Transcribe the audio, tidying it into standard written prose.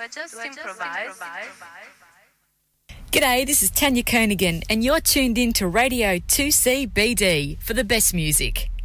G'day, this is Tanya Koenigan, and you're tuned in to Radio 2CBD for the best music.